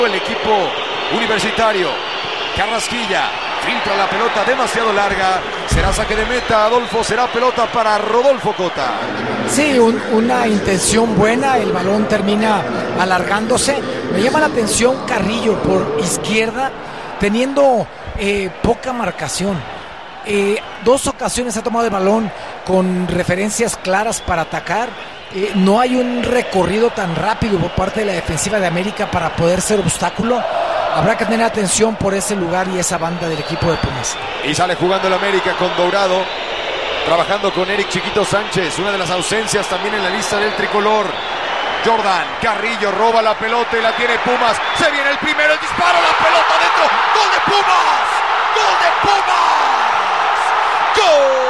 El equipo universitario. Carrasquilla filtra la pelota demasiado larga. Será saque de meta, Adolfo. Será pelota para Rodolfo Cota. Sí, una intención buena. El balón termina alargándose. Me llama la atención Carrillo por izquierda, teniendo poca marcación. 2 ocasiones ha tomado el balón con referencias claras para atacar. No hay un recorrido tan rápido por parte de la defensiva de América para poder ser obstáculo. Habrá que tener atención por ese lugar y esa banda del equipo de Pumas. Y sale jugando el América con Dourado, trabajando con Eric Chiquito Sánchez, una de las ausencias también en la lista del tricolor. Jordan Carrillo roba la pelota y la tiene Pumas. Se viene el primero, el disparo, la pelota dentro. ¡Gol de Pumas! ¡Gol de Pumas! ¡Gol!